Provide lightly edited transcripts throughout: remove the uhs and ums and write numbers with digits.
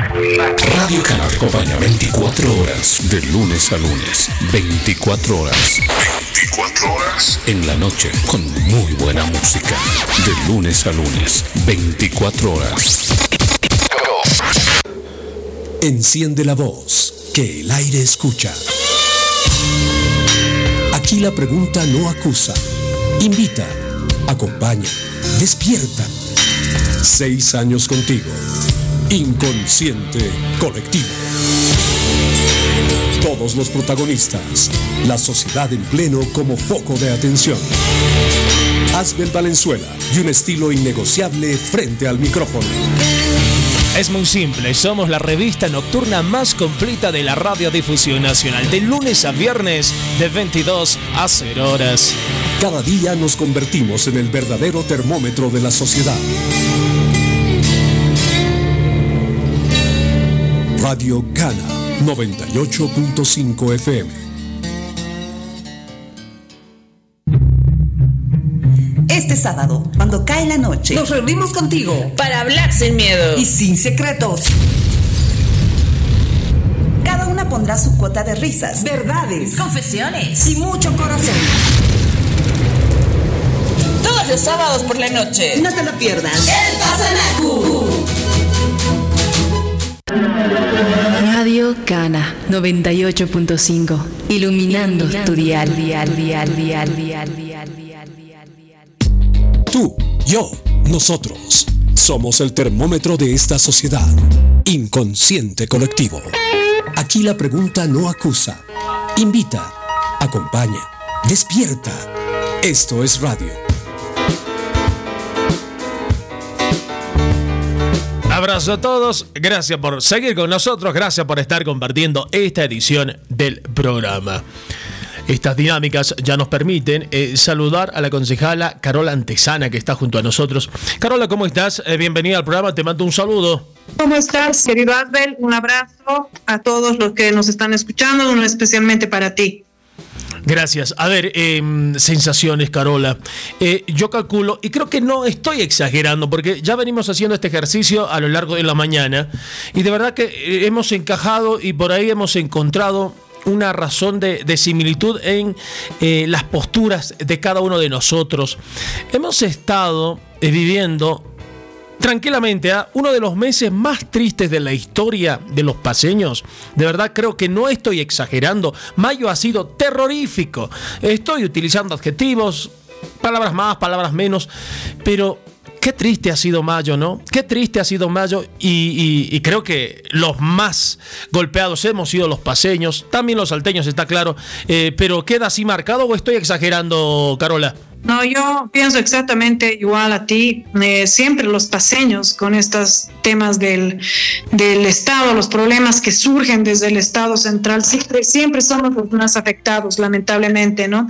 Radio Cana te acompaña 24 horas, de lunes a lunes. 24 horas. 24 horas. En la noche, con muy buena música. De lunes a lunes. 24 horas. Enciende la voz, que el aire escucha. Aquí la pregunta no acusa. Invita, acompaña, despierta. 6 años contigo. Inconsciente colectivo. Todos los protagonistas. La sociedad en pleno como foco de atención. Asbel Valenzuela y un estilo innegociable frente al micrófono. Es muy simple, somos la revista nocturna más completa de la radiodifusión nacional, de lunes a viernes, de 22 a 0 horas. Cada día nos convertimos en el verdadero termómetro de la sociedad. Radio Cana, 98.5 FM. Este sábado, cuando cae la noche, nos reunimos contigo para hablar sin miedo y sin secretos. Cada una pondrá su cuota de risas, verdades, confesiones y mucho corazón. Todos los sábados por la noche. No te lo pierdas. El Pasanacu. Radio Cana 98.5. Iluminando tu dial. Tú, yo, nosotros. Somos el termómetro de esta sociedad. Inconsciente colectivo. Aquí la pregunta no acusa. Invita, acompaña, despierta. Esto es radio. Abrazo a todos, gracias por seguir con nosotros, gracias por estar compartiendo esta edición del programa. Estas dinámicas ya nos permiten saludar a la concejala Carola Antesana, que está junto a nosotros. Carola, ¿cómo estás? Bienvenida al programa, te mando un saludo. ¿Cómo estás, querido Asbel? Un abrazo a todos los que nos están escuchando, uno especialmente para ti. Gracias. A ver, sensaciones, Carola. Yo calculo, y creo que no estoy exagerando, porque ya venimos haciendo este ejercicio a lo largo de la mañana, y de verdad que hemos encajado y por ahí hemos encontrado una razón de similitud en las posturas de cada uno de nosotros. Hemos estado viviendo tranquilamente uno de los meses más tristes de la historia de los paceños. De verdad creo que no estoy exagerando. Mayo ha sido terrorífico. Estoy utilizando adjetivos, palabras más, palabras menos, pero qué triste ha sido mayo, ¿no? Qué triste ha sido mayo y creo que los más golpeados hemos sido los paceños, también los salteños, está claro, pero ¿queda así marcado o estoy exagerando, Carola? No, yo pienso exactamente igual a ti. Siempre los paceños con estos temas del Estado, los problemas que surgen desde el Estado central, siempre somos los más afectados, lamentablemente, ¿no?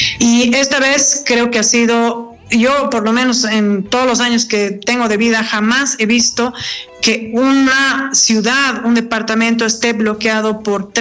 Y esta vez creo que ha sido, yo por lo menos en todos los años que tengo de vida, jamás he visto que una ciudad, un departamento esté bloqueado por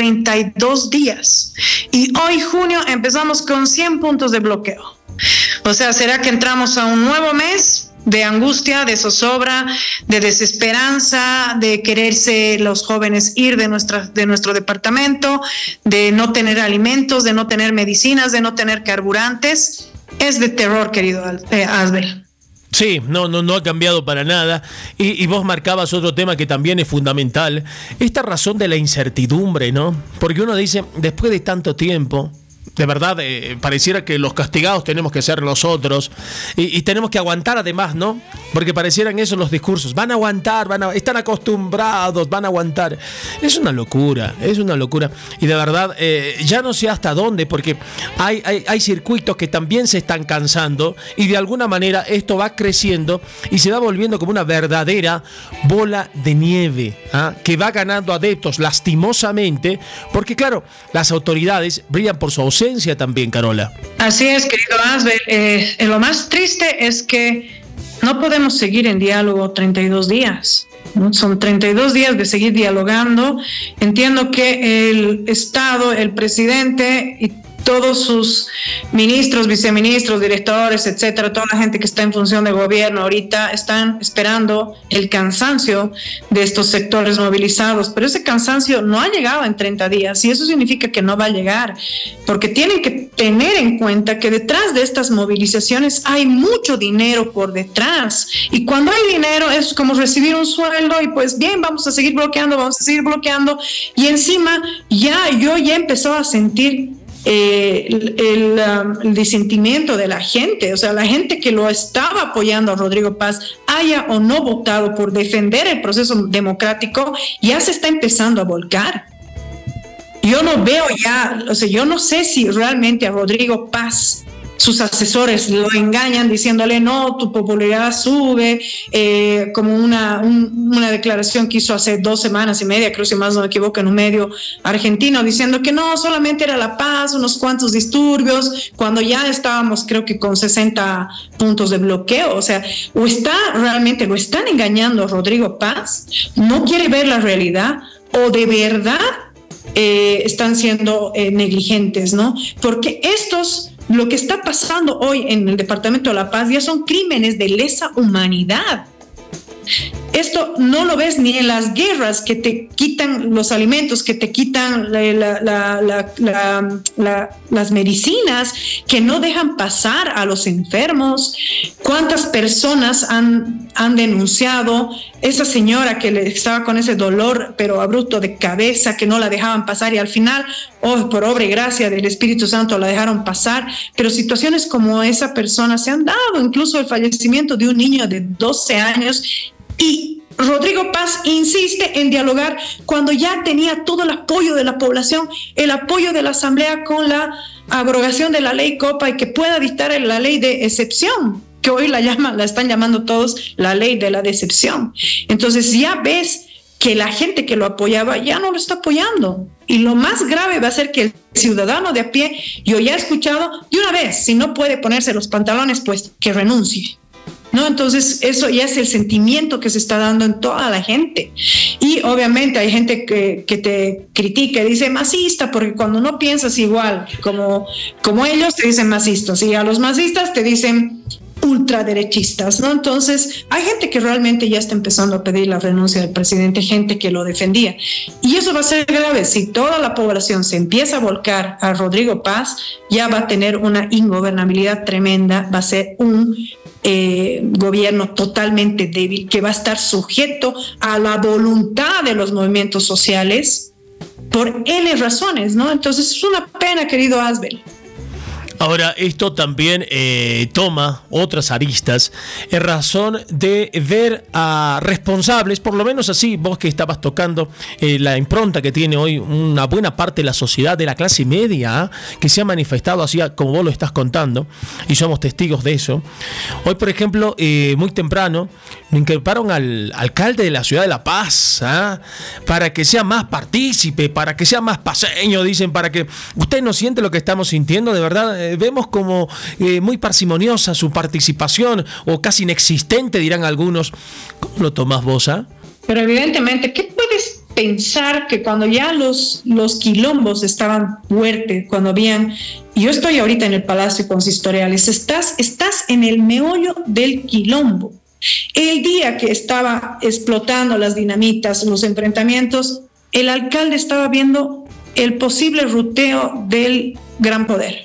32 días. Y hoy, junio, empezamos con 100 puntos de bloqueo. O sea, ¿será que entramos a un nuevo mes de angustia, de zozobra, de desesperanza, de quererse los jóvenes ir de nuestro departamento, de no tener alimentos, de no tener medicinas, de no tener carburantes? Es de terror, querido Asbel. Sí, no ha cambiado para nada. Y vos marcabas otro tema que también es fundamental, esta razón de la incertidumbre, ¿no? Porque uno dice, después de tanto tiempo, de verdad, pareciera que los castigados tenemos que ser nosotros y tenemos que aguantar además, ¿no? Porque parecieran esos los discursos, van a aguantar, están acostumbrados, van a aguantar. Es una locura. Y de verdad, ya no sé hasta dónde, porque hay circuitos que también se están cansando y de alguna manera esto va creciendo y se va volviendo como una verdadera bola de nieve, que va ganando adeptos lastimosamente, porque claro, las autoridades brillan por su ausencia también, Carola. Así es, querido Asbel. Lo más triste es que no podemos seguir en diálogo 32 días. ¿No? Son 32 días de seguir dialogando. Entiendo que el Estado, el presidente y todos sus ministros, viceministros, directores, etcétera, toda la gente que está en función de gobierno ahorita están esperando el cansancio de estos sectores movilizados, pero ese cansancio no ha llegado en 30 días y eso significa que no va a llegar, porque tienen que tener en cuenta que detrás de estas movilizaciones hay mucho dinero por detrás, y cuando hay dinero es como recibir un sueldo y pues bien, vamos a seguir bloqueando, y encima yo ya empezó a sentir el disentimiento de la gente, o sea, la gente que lo estaba apoyando a Rodrigo Paz, haya o no votado por defender el proceso democrático, ya se está empezando a volcar. Yo no veo ya, o sea, yo no sé si realmente a Rodrigo Paz sus asesores lo engañan diciéndole no, tu popularidad sube, como una declaración que hizo hace 2 semanas y media, creo si más no me equivoco, en un medio argentino, diciendo que no, solamente era la paz, unos cuantos disturbios, cuando ya estábamos creo que con 60 puntos de bloqueo. O sea, o está realmente, lo están engañando a Rodrigo Paz, no quiere ver la realidad, o de verdad están siendo negligentes, ¿no? Porque lo que está pasando hoy en el Departamento de La Paz ya son crímenes de lesa humanidad. Esto no lo ves ni en las guerras que te quitan los alimentos, que te quitan las medicinas, que no dejan pasar a los enfermos. ¿Cuántas personas han denunciado? Esa señora que estaba con ese dolor, pero abrupto de cabeza, que no la dejaban pasar y al final, por obra y gracia del Espíritu Santo, la dejaron pasar. Pero situaciones como esa persona se han dado, incluso el fallecimiento de un niño de 12 años. Y Rodrigo Paz insiste en dialogar cuando ya tenía todo el apoyo de la población, el apoyo de la Asamblea con la abrogación de la ley Copa y que pueda dictar la ley de excepción, que hoy la están llamando todos la ley de la decepción. Entonces ya ves que la gente que lo apoyaba ya no lo está apoyando. Y lo más grave va a ser que el ciudadano de a pie, yo ya he escuchado de una vez, si no puede ponerse los pantalones, pues que renuncie, ¿no? Entonces eso ya es el sentimiento que se está dando en toda la gente. Y obviamente hay gente que te critica y dice masista, porque cuando no piensas igual como ellos te dicen masistas, y a los masistas te dicen ultraderechistas, ¿no? Entonces hay gente que realmente ya está empezando a pedir la renuncia del presidente, gente que lo defendía, y eso va a ser grave. Si toda la población se empieza a volcar a Rodrigo Paz, ya va a tener una ingobernabilidad tremenda, va a ser un gobierno totalmente débil, que va a estar sujeto a la voluntad de los movimientos sociales por N razones, ¿no? Entonces es una pena, querido Asbel. Ahora, esto también toma otras aristas en razón de ver a responsables, por lo menos así, vos que estabas tocando la impronta que tiene hoy una buena parte de la sociedad, de la clase media, que se ha manifestado así como vos lo estás contando, y somos testigos de eso. Hoy, por ejemplo, muy temprano, inculparon al alcalde de la ciudad de La Paz, para que sea más partícipe, para que sea más paseño, dicen, para que usted no siente lo que estamos sintiendo, de verdad. Vemos como muy parsimoniosa su participación, o casi inexistente, dirán algunos. ¿Cómo lo tomás vos? Pero evidentemente, ¿qué puedes pensar que cuando ya los quilombos estaban fuertes, cuando habían... Yo estoy ahorita en el Palacio Consistoriales, estás en el meollo del quilombo. El día que estaba explotando las dinamitas, los enfrentamientos, el alcalde estaba viendo el posible ruteo del Gran Poder.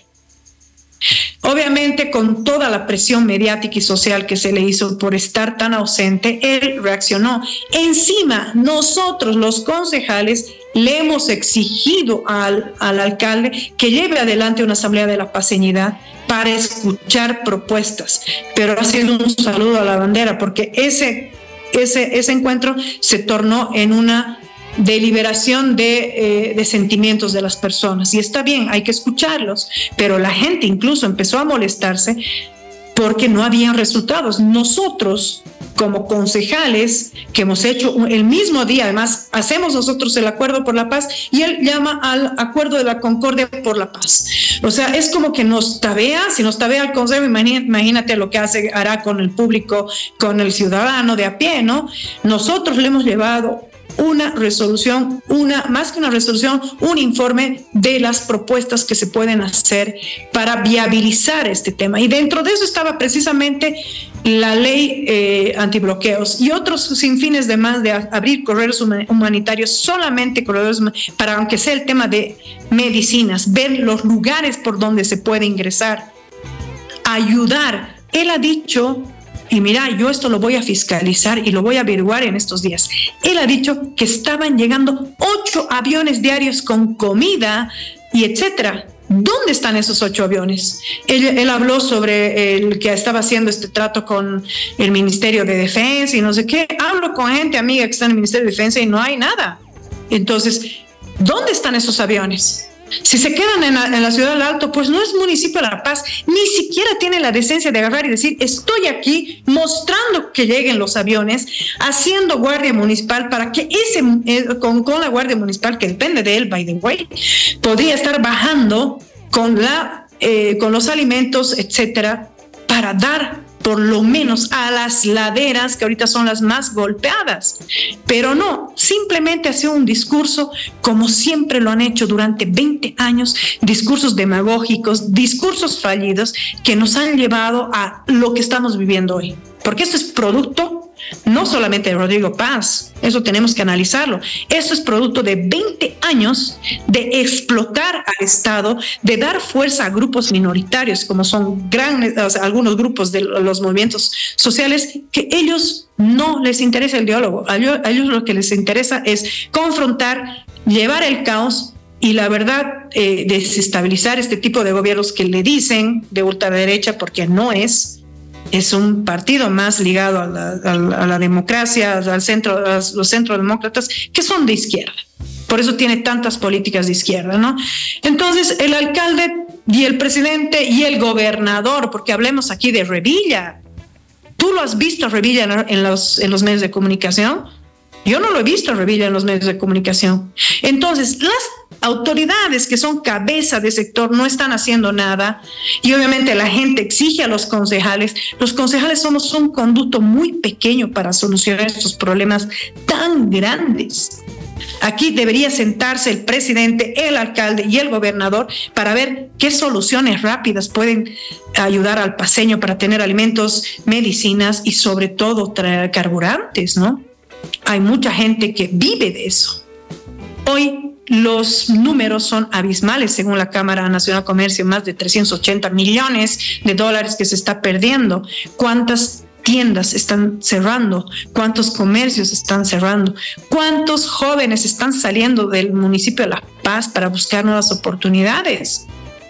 Obviamente, con toda la presión mediática y social que se le hizo por estar tan ausente, él reaccionó. Encima, nosotros los concejales le hemos exigido al alcalde que lleve adelante una asamblea de la paceñidad para escuchar propuestas, pero ha sido un saludo a la bandera, porque ese encuentro se tornó en una deliberación de sentimientos de las personas, y está bien, hay que escucharlos, pero la gente incluso empezó a molestarse porque no habían resultados. Nosotros, como concejales, que hemos hecho el mismo día, además hacemos nosotros el acuerdo por la paz y él llama al acuerdo de la concordia por la paz. O sea, es como que nos tabea. Si nos tabea el consejo, imagínate lo que hará con el público, con el ciudadano de a pie, ¿no? Nosotros le hemos llevado una resolución, más que una resolución, un informe de las propuestas que se pueden hacer para viabilizar este tema. Y dentro de eso estaba precisamente la ley antibloqueos y otros sin fines de más de abrir corredores humanitarios, solamente corredores para, aunque sea el tema de medicinas, ver los lugares por donde se puede ingresar, ayudar. Él ha dicho, y mira, yo esto lo voy a fiscalizar y lo voy a averiguar en estos días. Él ha dicho que estaban llegando 8 aviones diarios con comida y etcétera. ¿Dónde están esos 8 aviones? Él habló sobre el que estaba haciendo este trato con el Ministerio de Defensa y no sé qué. Hablo con gente amiga que está en el Ministerio de Defensa y no hay nada. Entonces, ¿dónde están esos aviones? Si se quedan en la ciudad del Alto, pues no es municipio de La Paz, ni siquiera tiene la decencia de agarrar y decir, estoy aquí mostrando que lleguen los aviones, haciendo guardia municipal para que con la guardia municipal, que depende de él, by the way, podría estar bajando con los alimentos, etcétera, para dar por lo menos a las laderas que ahorita son las más golpeadas. Pero no, simplemente hace un discurso como siempre lo han hecho durante 20 años, discursos demagógicos, discursos fallidos que nos han llevado a lo que estamos viviendo hoy. Porque esto es producto no solamente de Rodrigo Paz, eso tenemos que analizarlo. Esto es producto de 20 años de explotar al Estado, de dar fuerza a grupos minoritarios, como son algunos grupos de los movimientos sociales, que ellos no les interesa el diálogo. A ellos lo que les interesa es confrontar, llevar el caos y la verdad desestabilizar este tipo de gobiernos que le dicen de ultraderecha, porque no es un partido más ligado a la democracia, a los centrodemócratas, que son de izquierda. Por eso tiene tantas políticas de izquierda, ¿no? Entonces, el alcalde y el presidente y el gobernador, porque hablemos aquí de Revilla. ¿Tú lo has visto a Revilla en los medios de comunicación? Yo no lo he visto a Revilla en los medios de comunicación. Entonces, las autoridades que son cabeza de sector no están haciendo nada y obviamente la gente exige a los concejales. Los concejales somos un conducto muy pequeño para solucionar estos problemas tan grandes. Aquí debería sentarse el presidente, el alcalde y el gobernador para ver qué soluciones rápidas pueden ayudar al paceño para tener alimentos, medicinas y sobre todo traer carburantes, ¿no? Hay mucha gente que vive de eso. Hoy los números son abismales según la Cámara Nacional de Comercio, más de 380 millones de dólares que se está perdiendo. ¿Cuántas tiendas están cerrando? ¿Cuántos comercios están cerrando? ¿Cuántos jóvenes están saliendo del municipio de La Paz para buscar nuevas oportunidades?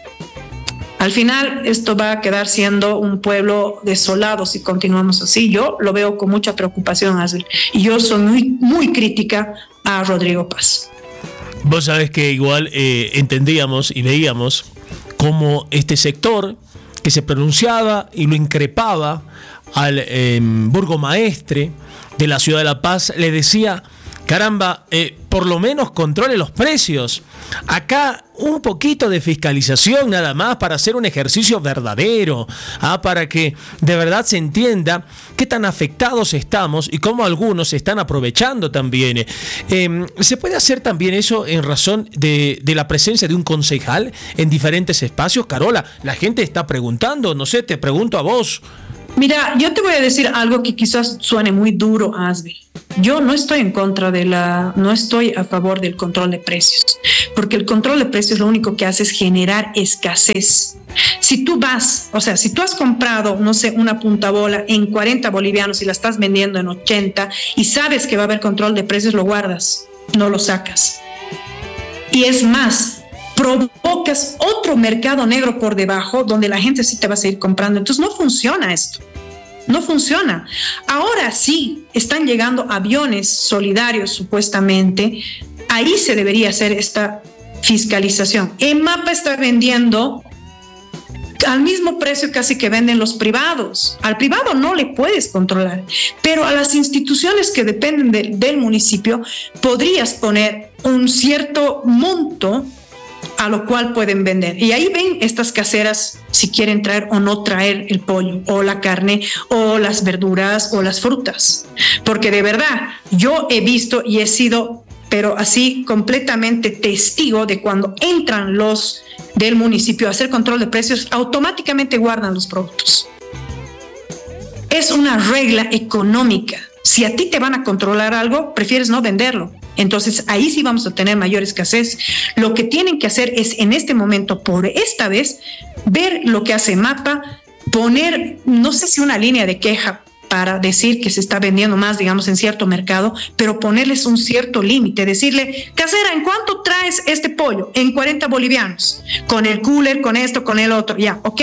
Al final esto va a quedar siendo un pueblo desolado si continuamos así. Yo lo veo con mucha preocupación, Asbel, y yo soy muy, muy crítica a Rodrigo Paz. Vos sabés que igual entendíamos y veíamos cómo este sector que se pronunciaba y lo increpaba al burgomaestre de la ciudad de La Paz le decía, caramba, por lo menos controle los precios. Acá un poquito de fiscalización nada más para hacer un ejercicio verdadero, para que de verdad se entienda qué tan afectados estamos y cómo algunos se están aprovechando también. ¿Se puede hacer también eso en razón de la presencia de un concejal en diferentes espacios? Carola, la gente está preguntando, no sé, te pregunto a vos. Mira, yo te voy a decir algo que quizás suene muy duro, Asbel. Yo no estoy no estoy a favor del control de precios, porque el control de precios lo único que hace es generar escasez. Si tú has comprado, no sé, una puntabola en 40 bolivianos y la estás vendiendo en 80 y sabes que va a haber control de precios, lo guardas, no lo sacas. Y es más, provocas otro mercado negro por debajo donde la gente sí te va a seguir comprando. Entonces no funciona esto. No funciona. Ahora sí están llegando aviones solidarios supuestamente. Ahí se debería hacer esta fiscalización. EMAPA está vendiendo al mismo precio casi que venden los privados. Al privado no le puedes controlar, pero a las instituciones que dependen del municipio podrías poner un cierto monto a lo cual pueden vender. Y ahí ven estas caseras si quieren traer o no traer el pollo, o la carne, o las verduras, o las frutas. Porque de verdad, yo he visto y he sido, pero así completamente testigo de cuando entran los del municipio a hacer control de precios, automáticamente guardan los productos. Es una regla económica. Si a ti te van a controlar algo, prefieres no venderlo. Entonces ahí sí vamos a tener mayor escasez. Lo que tienen que hacer es en este momento, por esta vez, ver lo que hace MAPA, poner, no sé si una línea de queja para decir que se está vendiendo más, digamos, en cierto mercado, pero ponerles un cierto límite, decirle, casera, ¿en cuánto traes este pollo? En 40 bolivianos, con el cooler, con esto, con el otro, ya, ¿ok?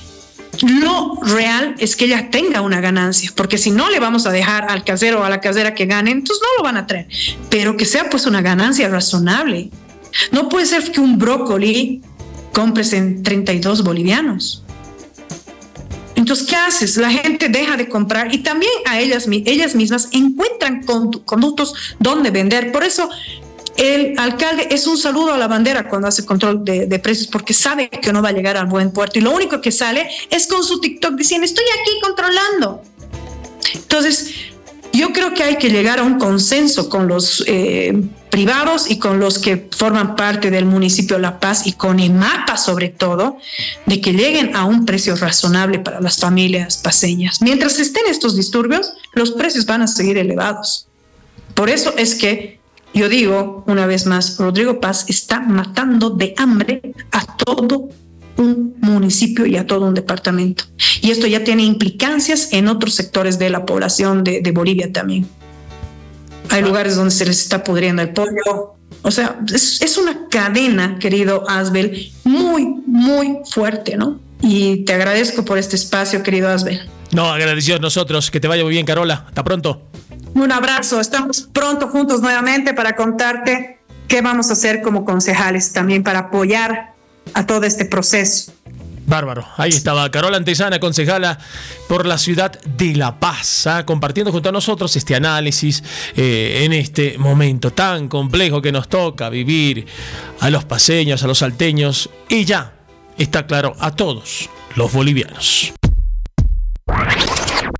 Lo real es que ella tenga una ganancia, porque si no le vamos a dejar al casero o a la casera que ganen, entonces no lo van a traer, pero que sea pues una ganancia razonable. No puede ser que un brócoli compres en 32 bolivianos. Entonces, ¿qué haces? La gente deja de comprar y también a ellas mismas encuentran conductos donde vender. Por eso el alcalde es un saludo a la bandera cuando hace control de precios, porque sabe que no va a llegar al buen puerto y lo único que sale es con su TikTok diciendo estoy aquí controlando. Entonces, yo creo que hay que llegar a un consenso con los privados y con los que forman parte del municipio de La Paz y con EMAPA sobre todo, de que lleguen a un precio razonable para las familias paceñas. Mientras estén estos disturbios, los precios van a seguir elevados. Por eso es que yo digo una vez más, Rodrigo Paz está matando de hambre a todo un municipio y a todo un departamento. Y esto ya tiene implicancias en otros sectores de la población de Bolivia también. Hay lugares donde se les está pudriendo el pollo. O sea, es una cadena, querido Asbel, muy, muy fuerte, ¿no? Y te agradezco por este espacio, querido Asbel. No, agradecidos nosotros. Que te vaya muy bien, Carola. Hasta pronto. Un abrazo. Estamos pronto juntos nuevamente para contarte qué vamos a hacer como concejales también para apoyar a todo este proceso. Bárbaro, ahí estaba Carola Antezana, concejala por la ciudad de La Paz, compartiendo junto a nosotros este análisis en este momento tan complejo que nos toca vivir a los paceños, a los salteños y ya está claro a todos los bolivianos.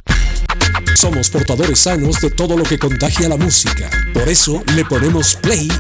Somos portadores sanos de todo lo que contagia la música. Por eso le ponemos play